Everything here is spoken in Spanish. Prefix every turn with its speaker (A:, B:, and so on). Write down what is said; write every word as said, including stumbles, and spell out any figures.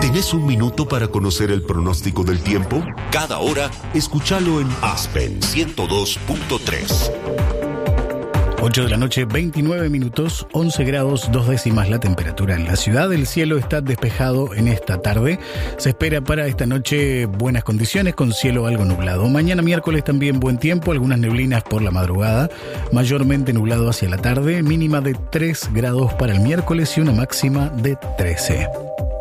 A: ¿Tenés un minuto para conocer el pronóstico del tiempo? Cada hora, escúchalo en Aspen ciento dos punto tres.
B: ocho de la noche, veintinueve minutos, once grados, dos décimas la temperatura en la ciudad. El cielo está despejado en esta tarde. Se espera para esta noche buenas condiciones con cielo algo nublado. Mañana miércoles también buen tiempo, algunas neblinas por la madrugada, mayormente nublado hacia la tarde, mínima de tres grados para el miércoles y una máxima de trece.